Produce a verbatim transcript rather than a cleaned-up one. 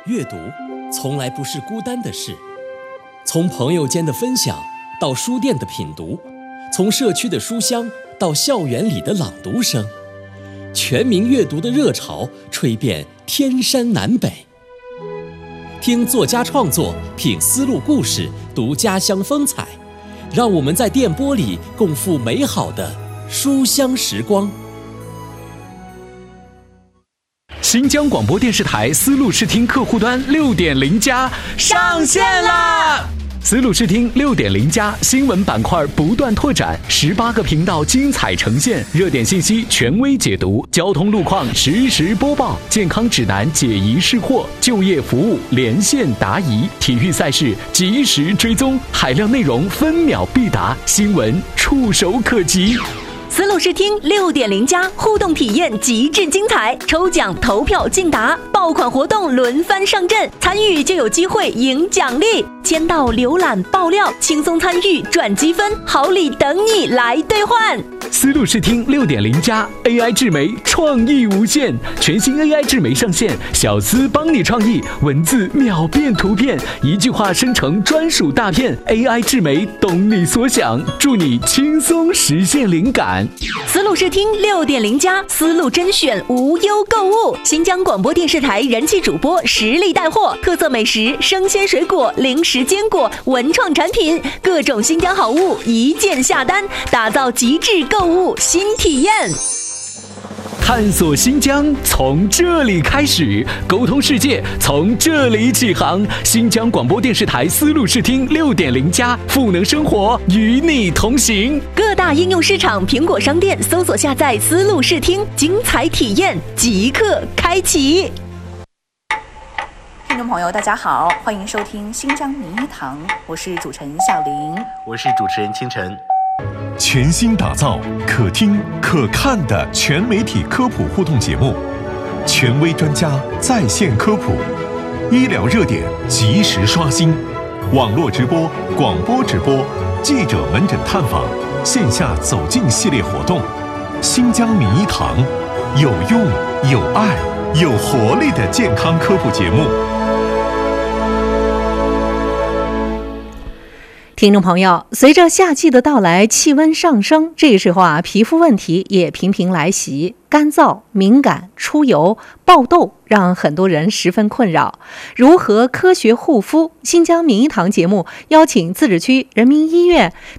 阅读从来不是孤单的事，从朋友间的分享到书店的品读，从社区的书香到校园里的朗读声，全民阅读的热潮吹遍天山南北。听作家创作，品丝路故事，读家乡风采，让我们在电波里共赴美好的书香时光。 新疆广播电视台丝路视听客户端 六点零 加上线啦！丝路视听 六点零 加新闻板块不断拓展，十八个频道精彩呈现，热点信息权威解读，交通路况实时播报，健康指南解疑释惑，就业服务连线答疑，体育赛事及时追踪，海量内容分秒必达，新闻触手可及。 丝路视听 六点零 加互动体验极致精彩，抽奖投票竞答，爆款活动轮番上阵，参与就有机会赢奖励，签到浏览爆料，轻松参与赚积分，好礼等你来兑换。 丝路视听 六点零 加 A I 智媒创意无限，全新 A I 智媒上线，小丝帮你创意，文字秒变图片，一句话生成专属大片， A I 智媒懂你所想，助你轻松实现灵感。 丝路视听 六点零 加丝路甄选无忧购物，新疆广播电视台人气主播实力带货，特色美食、生鲜水果、零食坚果、文创产品，各种新疆好物一键下单，打造极致购物新体验。 探索新疆从这里开始，沟通世界从这里起航。新疆广播电视台丝路视听 六点零 加赋能生活，与你同行。 各大应用市场、苹果商店搜索下载丝路视听，精彩体验即刻开启。 听众朋友大家好，欢迎收听新疆名医堂，我是主持人小玲， 我是主持人清晨。 全新打造可听可看的全媒体科普互动节目，权威专家在线科普，医疗热点及时刷新，网络直播、广播直播，记者门诊探访，线下走进系列活动。新疆名医堂，有用、有爱、有活力的健康科普节目。 听众朋友，随着夏季的到来，气温上升，这个时候啊，皮肤问题也频频来袭，干燥、敏感、出油、爆痘，让很多人十分困扰。如何科学护肤？新疆名医堂节目邀请自治区人民医院